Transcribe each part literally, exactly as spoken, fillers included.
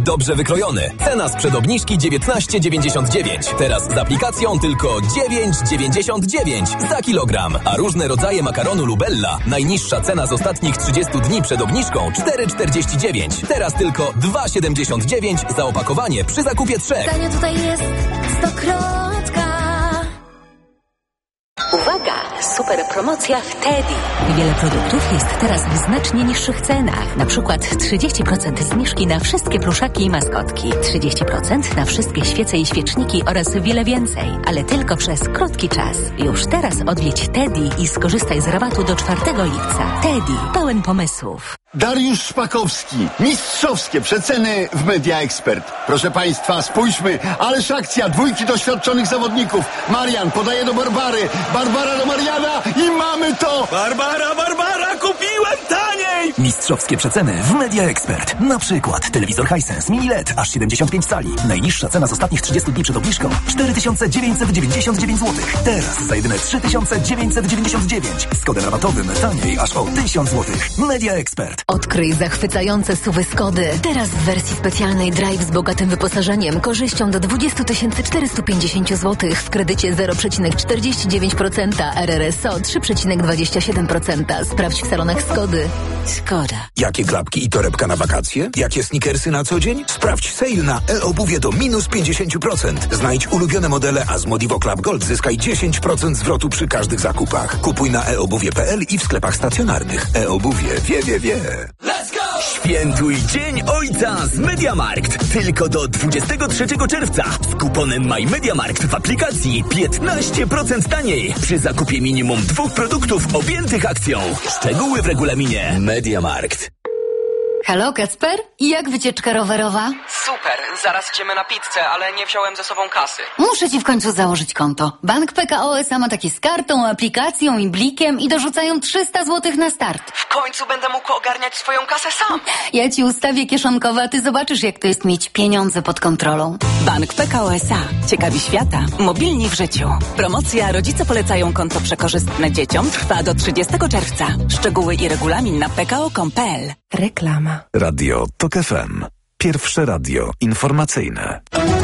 dobrze wykrojony. Cena sprzed obniżki dziewiętnaście dziewięćdziesiąt dziewięć. Teraz z aplikacją tylko dziewięć dziewięćdziesiąt dziewięć za kilogram. A różne rodzaje makaronu Lubella. Najniższa cena z ostatnich trzydziestu dni przed obniżką cztery czterdzieści dziewięć. Teraz tylko dwa siedemdziesiąt dziewięć za opakowanie przy zakupie trzech. Tanio tutaj jest stokrotka. Uwaga! Super promocja w Teddy. Wiele produktów jest teraz w znacznie niższych cenach. Na przykład trzydzieści procent zniżki na wszystkie pluszaki i maskotki. trzydzieści procent na wszystkie świece i świeczniki oraz wiele więcej. Ale tylko przez krótki czas. Już teraz odwiedź Teddy i skorzystaj z rabatu do czwartego lipca. Teddy. Pełen pomysłów. Dariusz Szpakowski. Mistrzowskie przeceny w Media Expert. Proszę Państwa, spójrzmy. Ależ akcja dwójki doświadczonych zawodników. Marian podaje do Barbary. Barbara do Mariana i mamy to! Barbara, Barbara, kupiłem taniej! Mistrzowskie przeceny w Media Expert. Na przykład telewizor Hisense Mini L E D aż siedemdziesiąt pięć cali. Najniższa cena z ostatnich trzydziestu dni przed obniżką cztery tysiące dziewięćset dziewięćdziesiąt dziewięć złotych. Teraz za jedyne trzy tysiące dziewięćset dziewięćdziesiąt dziewięć. Z kodem rabatowym taniej aż o tysiąc złotych. Media Expert. Odkryj zachwycające suwy Skody. Teraz w wersji specjalnej Drive z bogatym wyposażeniem, korzyścią do dwadzieścia tysięcy czterysta pięćdziesiąt złotych w kredycie zero przecinek czterdzieści dziewięć procent, R R S O trzy przecinek dwadzieścia siedem procent. Sprawdź w salonach Skody. Skoda. Jakie klapki i torebka na wakacje? Jakie sneakersy na co dzień? Sprawdź sale na e-obuwie do minus pięćdziesiąt procent. Znajdź ulubione modele, a z Modivo Club Gold zyskaj dziesięć procent zwrotu przy każdych zakupach. Kupuj na e obuwie kropka p l i w sklepach stacjonarnych. E-obuwie wie, wie, wie. Let's go! Świętuj Dzień Ojca z MediaMarkt. Tylko do dwudziestego trzeciego czerwca. Z kuponem MyMediaMarkt w aplikacji piętnaście procent taniej. Przy zakupie minimum dwóch produktów objętych akcją. Szczegóły w regulaminie MediaMarkt. Halo, Kacper? I jak wycieczka rowerowa? Super, zaraz idziemy na pizzę, ale nie wziąłem ze sobą kasy. Muszę ci w końcu założyć konto. Bank P K O S A ma takie z kartą, aplikacją i blikiem i dorzucają trzysta złotych na start. W końcu będę mógł ogarniać swoją kasę sam. Ja ci ustawię kieszonkowe, a ty zobaczysz, jak to jest mieć pieniądze pod kontrolą. Bank P K O S A. Ciekawi świata. Mobilni w życiu. Promocja Rodzice polecają konto przekorzystne dzieciom trwa do trzydziestego czerwca. Szczegóły i regulamin na p k o kropka com kropka p l. Reklama. Radio TOK F M. Pierwsze radio informacyjne.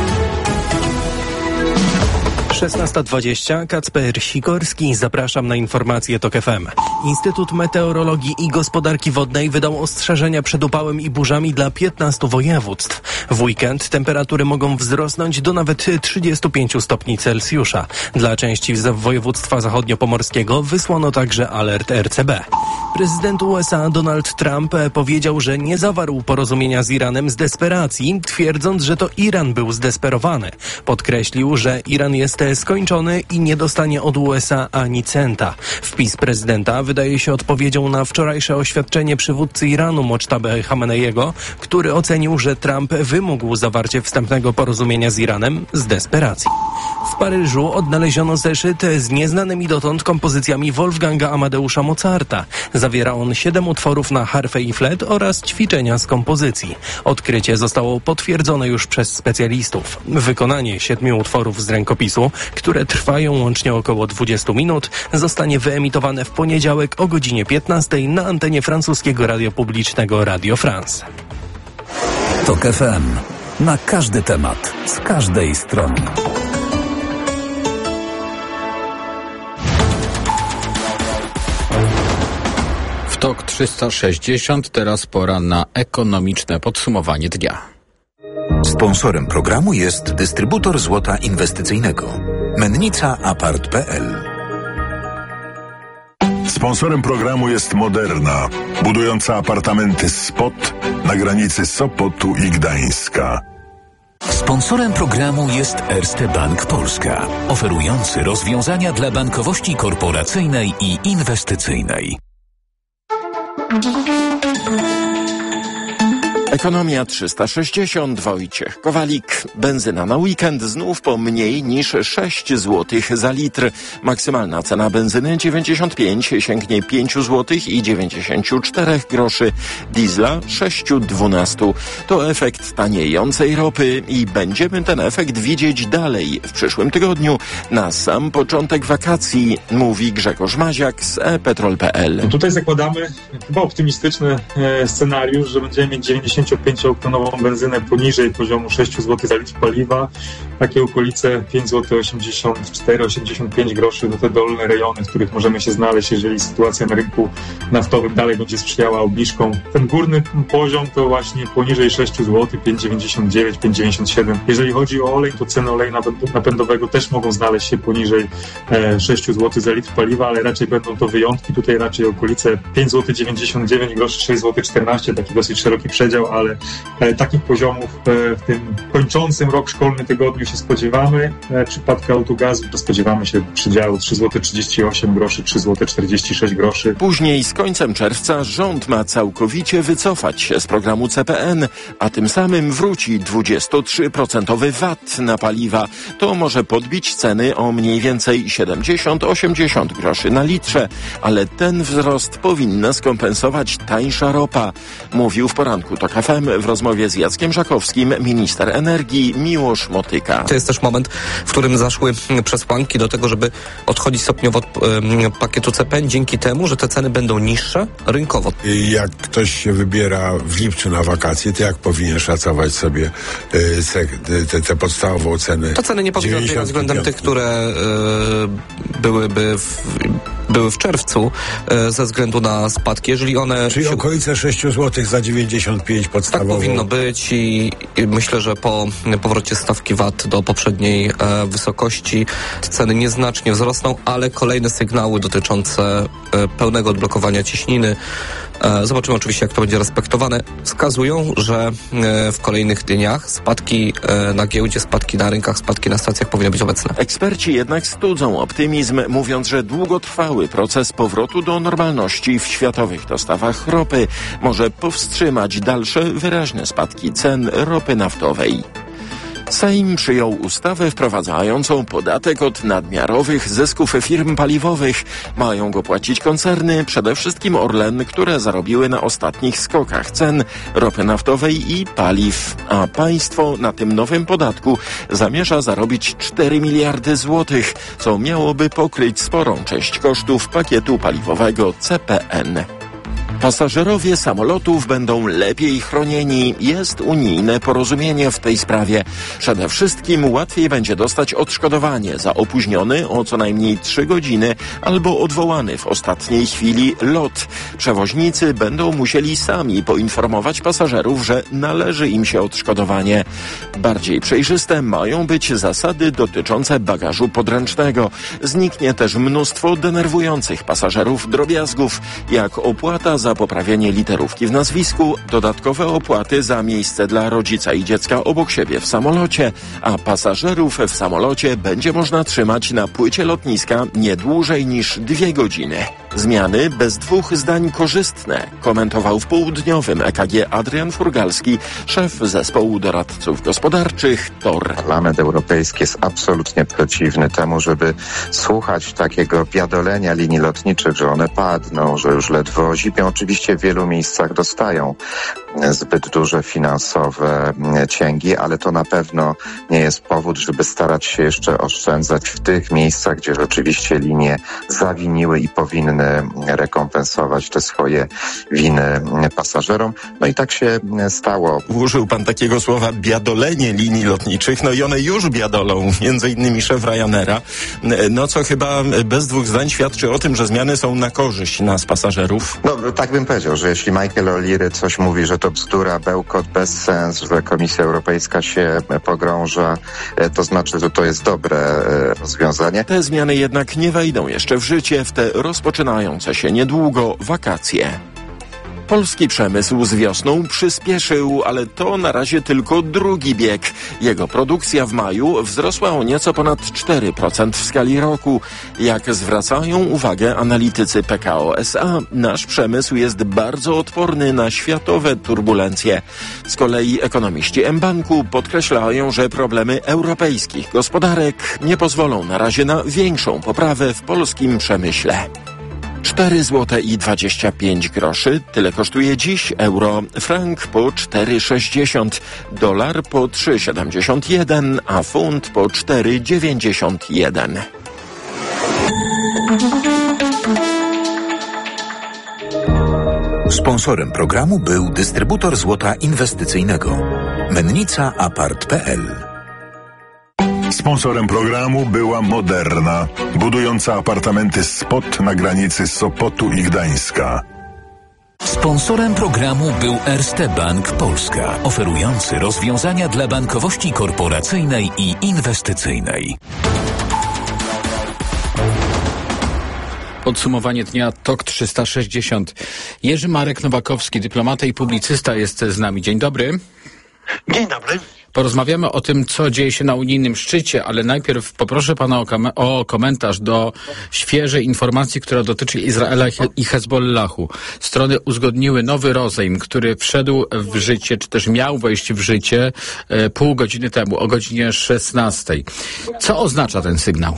szesnasta dwadzieścia, Kacper Sikorski, zapraszam na informacje TOK F M. Instytut Meteorologii i Gospodarki Wodnej wydał ostrzeżenia przed upałem i burzami dla piętnastu województw. W weekend temperatury mogą wzrosnąć do nawet trzydziestu pięciu stopni Celsjusza. Dla części z województwa zachodniopomorskiego wysłano także alert R C B. Prezydent U S A Donald Trump powiedział, że nie zawarł porozumienia z Iranem z desperacji, twierdząc, że to Iran był zdesperowany. Podkreślił, że Iran jest skończony i nie dostanie od U S A ani centa. Wpis prezydenta wydaje się odpowiedzią na wczorajsze oświadczenie przywódcy Iranu Moctabe Khameneiego, który ocenił, że Trump wymógł zawarcie wstępnego porozumienia z Iranem z desperacji. W Paryżu odnaleziono zeszyt z nieznanymi dotąd kompozycjami Wolfganga Amadeusza Mozarta. Zawiera on siedem utworów na harfę i flet oraz ćwiczenia z kompozycji. Odkrycie zostało potwierdzone już przez specjalistów. Wykonanie siedmiu utworów z rękopisu, które trwają łącznie około dwudziestu minut, zostanie wyemitowane w poniedziałek o godzinie piętnastej na antenie francuskiego radiopublicznego Radio France. TOK F M. Na każdy temat, z każdej strony. W TOK trzysta sześćdziesiąt teraz pora na ekonomiczne podsumowanie dnia. Sponsorem programu jest dystrybutor złota inwestycyjnego. Mennica Apart kropka p l. Sponsorem programu jest Moderna, budująca apartamenty Spot na granicy Sopotu i Gdańska. Sponsorem programu jest Erste Bank Polska, oferujący rozwiązania dla bankowości korporacyjnej i inwestycyjnej. Ekonomia trzysta sześćdziesiąt, Wojciech Kowalik. Benzyna na weekend znów po mniej niż sześć złotych za litr. Maksymalna cena benzyny dziewięćdziesiąt pięć sięgnie pięć złotych i dziewięćdziesiąt cztery groszy. Diesla sześć dwanaście. To efekt taniejącej ropy i będziemy ten efekt widzieć dalej w przyszłym tygodniu. Na sam początek wakacji, mówi Grzegorz Maziak z e petrol kropka p l. No tutaj zakładamy chyba optymistyczny e, scenariusz, że będziemy mieć dziewięćdziesiąt dziewięćdziesięciopięcioktanową benzynę poniżej poziomu sześć złotych za litr paliwa. Takie okolice pięć złotych osiemdziesiąt cztery osiemdziesiąt pięć groszy to te dolne rejony, w których możemy się znaleźć, jeżeli sytuacja na rynku naftowym dalej będzie sprzyjała obniżkom. Ten górny poziom to właśnie poniżej sześć złotych, pięć dziewięćdziesiąt dziewięć, pięć dziewięćdziesiąt siedem. Jeżeli chodzi o olej, to ceny oleju napędowego też mogą znaleźć się poniżej e, sześć złotych za litr paliwa, ale raczej będą to wyjątki. Tutaj raczej okolice pięć złotych dziewięćdziesiąt dziewięć groszy, sześć złotych czternaście, taki dosyć szeroki przedział, ale e, takich poziomów e, w tym kończącym rok szkolny tygodniu się spodziewamy. E, w przypadku autogazu to spodziewamy się przedziału trzy złote trzydzieści osiem groszy, trzy złote czterdzieści sześć groszy. Później z końcem czerwca rząd ma całkowicie wycofać się z programu C P N, a tym samym wróci dwudziestotrzyprocentowy V A T na paliwa. To może podbić ceny o mniej więcej siedemdziesiąt do osiemdziesięciu groszy na litrze, ale ten wzrost powinna skompensować tańsza ropa, mówił w poranku TOK F M w rozmowie z Jackiem Żakowskim minister energii Miłosz Motyka. To jest też moment, w którym zaszły przesłanki do tego, żeby odchodzić stopniowo od y, pakietu C P N, dzięki temu, że te ceny będą niższe rynkowo. Jak ktoś się wybiera w lipcu na wakacje, to jak powinien szacować sobie y, te, te podstawową cenę? To ceny nie powinny odbiegać względem tych, które y, byłyby w, były w czerwcu y, ze względu na spadki. Jeżeli one... Czyli się... okolice sześć złotych za dziewięćdziesiąt pięć podstawowo. Tak powinno być i, i myślę, że po powrocie stawki V A T do poprzedniej e, wysokości ceny nieznacznie wzrosną, ale kolejne sygnały dotyczące e, pełnego odblokowania ciśniny, e, zobaczymy oczywiście, jak to będzie respektowane, wskazują, że e, w kolejnych dniach spadki e, na giełdzie, spadki na rynkach, spadki na stacjach powinny być obecne. Eksperci jednak studzą optymizm, mówiąc, że długotrwały proces powrotu do normalności w światowych dostawach ropy może powstrzymać dalsze wyraźne spadki cen ropy naftowej. Sejm przyjął ustawę wprowadzającą podatek od nadmiarowych zysków firm paliwowych. Mają go płacić koncerny, przede wszystkim Orlen, które zarobiły na ostatnich skokach cen ropy naftowej i paliw. A państwo na tym nowym podatku zamierza zarobić cztery miliardy złotych, co miałoby pokryć sporą część kosztów pakietu paliwowego C P N. Pasażerowie samolotów będą lepiej chronieni. Jest unijne porozumienie w tej sprawie. Przede wszystkim łatwiej będzie dostać odszkodowanie za opóźniony o co najmniej trzy godziny albo odwołany w ostatniej chwili lot. Przewoźnicy będą musieli sami poinformować pasażerów, że należy im się odszkodowanie. Bardziej przejrzyste mają być zasady dotyczące bagażu podręcznego. Zniknie też mnóstwo denerwujących pasażerów drobiazgów, jak opłata za poprawienie literówki w nazwisku, dodatkowe opłaty za miejsce dla rodzica i dziecka obok siebie w samolocie, a pasażerów w samolocie będzie można trzymać na płycie lotniska nie dłużej niż dwie godziny. Zmiany bez dwóch zdań korzystne, komentował w południowym E K G Adrian Furgalski, szef zespołu doradców gospodarczych T O R. Parlament Europejski jest absolutnie przeciwny temu, żeby słuchać takiego biadolenia linii lotniczych, że one padną, że już ledwo zipią. Oczywiście w wielu miejscach dostają zbyt duże finansowe cięgi, ale to na pewno nie jest powód, żeby starać się jeszcze oszczędzać w tych miejscach, gdzie rzeczywiście linie zawiniły i powinny rekompensować te swoje winy pasażerom. No i tak się stało. Użył pan takiego słowa biadolenie linii lotniczych, no i one już biadolą, między innymi szef Ryanaira, no co chyba bez dwóch zdań świadczy o tym, że zmiany są na korzyść nas pasażerów. No tak bym powiedział, że jeśli Michael O'Leary coś mówi, że to bzdura, bełkot, bezsens, że Komisja Europejska się pogrąża, to znaczy, że to jest dobre rozwiązanie. Te zmiany jednak nie wejdą jeszcze w życie w te rozpoczynające się niedługo wakacje. Polski przemysł z wiosną przyspieszył, ale to na razie tylko drugi bieg. Jego produkcja w maju wzrosła o nieco ponad cztery procent w skali roku. Jak zwracają uwagę analitycy P K O S A, nasz przemysł jest bardzo odporny na światowe turbulencje. Z kolei ekonomiści mBanku podkreślają, że problemy europejskich gospodarek nie pozwolą na razie na większą poprawę w polskim przemyśle. cztery złote i dwadzieścia pięć groszy. Tyle kosztuje dziś euro. Frank po cztery sześćdziesiąt, dolar po trzy siedemdziesiąt jeden, a funt po cztery dziewięćdziesiąt jeden. Sponsorem programu był dystrybutor złota inwestycyjnego Mennica Apart kropka p l. Sponsorem programu była Moderna, budująca apartamenty Spot na granicy Sopotu i Gdańska. Sponsorem programu był Erste Bank Polska, oferujący rozwiązania dla bankowości korporacyjnej i inwestycyjnej. Podsumowanie dnia T O K trzysta sześćdziesiąt. Jerzy Marek Nowakowski, dyplomata i publicysta, jest z nami. Dzień dobry. Dzień dobry. Porozmawiamy o tym, co dzieje się na unijnym szczycie, ale najpierw poproszę pana o, kom- o komentarz do świeżej informacji, która dotyczy Izraela i Hezbollahu. Strony uzgodniły nowy rozejm, który wszedł w życie, czy też miał wejść w życie e, pół godziny temu, o godzinie szesnastej. Co oznacza ten sygnał?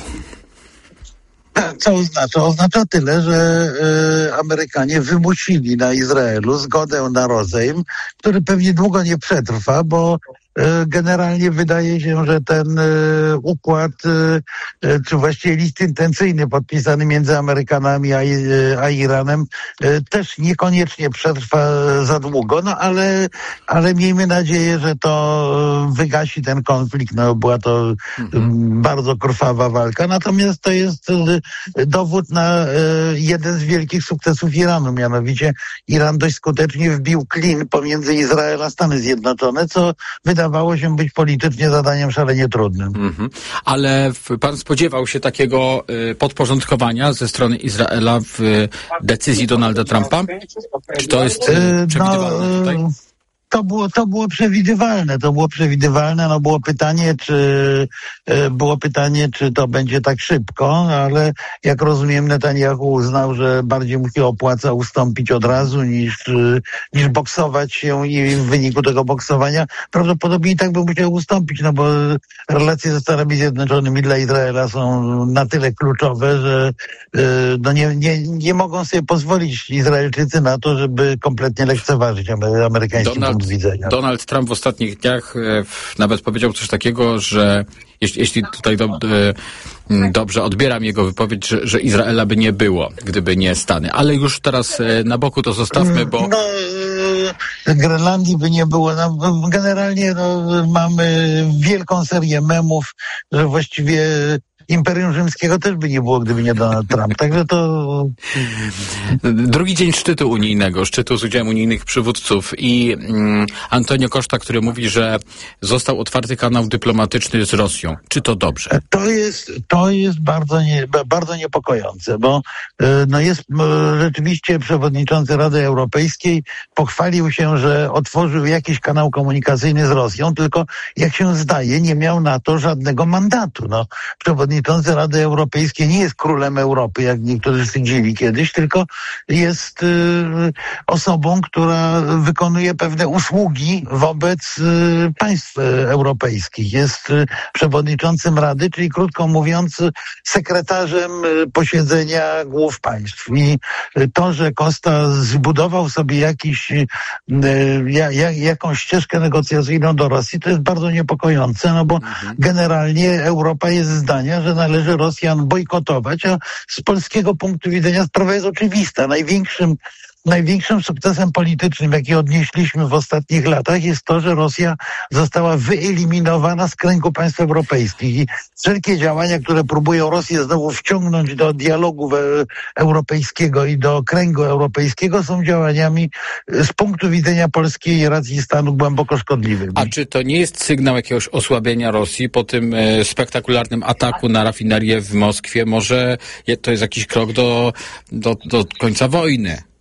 Co oznacza? Oznacza tyle, że y, Amerykanie wymusili na Izraelu zgodę na rozejm, który pewnie długo nie przetrwa, bo y, generalnie wydaje się, że ten y, układ, y, y, czy właściwie list intencyjny podpisany między Amerykanami a, y, a Iranem y, też niekoniecznie przetrwa za długo, no ale, ale miejmy nadzieję, że to wygasi ten konflikt. No była to mhm. bardzo krwawa walka, natomiast to jest y, dowód na y, jeden z wielkich sukcesów Iranu, mianowicie Iran dość skutecznie wbił klin pomiędzy Izrael a Stany Zjednoczone, co wydawało się być politycznie zadaniem szalenie trudnym. Mm-hmm. Ale w, pan spodziewał się takiego y, podporządkowania ze strony Izraela w y, decyzji Donalda Trumpa? Czy to jest y, przewidywalne no, tutaj? To było, to było przewidywalne, to było przewidywalne, no było pytanie, czy było pytanie, czy to będzie tak szybko, ale jak rozumiem, Netanyahu uznał, że bardziej mu się opłaca ustąpić od razu niż, niż boksować się i w wyniku tego boksowania prawdopodobnie i tak by musiał ustąpić, no bo relacje ze Stanami Zjednoczonymi dla Izraela są na tyle kluczowe, że no nie, nie, nie mogą sobie pozwolić Izraelczycy na to, żeby kompletnie lekceważyć amerykański punkt widzenia. Donald Trump w ostatnich dniach e, nawet powiedział coś takiego, że jeśli, jeśli tutaj do, e, dobrze odbieram jego wypowiedź, że, że Izraela by nie było, gdyby nie Stany. Ale już teraz e, na boku to zostawmy, bo... No, e, Grenlandii by nie było. No, generalnie no, mamy wielką serię memów, że właściwie Imperium Rzymskiego też by nie było, gdyby nie Donald Trump. Także to... Drugi dzień szczytu unijnego, szczytu z udziałem unijnych przywódców i mm, Antonio Costa, który mówi, że został otwarty kanał dyplomatyczny z Rosją. Czy to dobrze? To jest, to jest bardzo, nie, bardzo niepokojące, bo no jest rzeczywiście przewodniczący Rady Europejskiej pochwalił się, że otworzył jakiś kanał komunikacyjny z Rosją, tylko jak się zdaje, nie miał na to żadnego mandatu. No, przewodniczący Rady Europejskiej nie jest królem Europy, jak niektórzy stwierdzili kiedyś, tylko jest y, osobą, która wykonuje pewne usługi wobec y, państw y, europejskich. Jest y, przewodniczącym Rady, czyli krótko mówiąc sekretarzem y, posiedzenia głów państw. I y, to, że Costa zbudował sobie jakiś, y, ja, ja, jakąś ścieżkę negocjacyjną do Rosji, to jest bardzo niepokojące, no bo mhm. generalnie Europa jest zdania, że należy Rosjan bojkotować, a z polskiego punktu widzenia sprawa jest oczywista. Największym Największym sukcesem politycznym, jaki odnieśliśmy w ostatnich latach, jest to, że Rosja została wyeliminowana z kręgu państw europejskich i wszelkie działania, które próbują Rosję znowu wciągnąć do dialogu europejskiego i do kręgu europejskiego, są działaniami z punktu widzenia polskiej racji stanu głęboko szkodliwymi. A czy to nie jest sygnał jakiegoś osłabienia Rosji po tym e, spektakularnym ataku na rafinerię w Moskwie? Może to jest jakiś krok do, do, do końca wojny?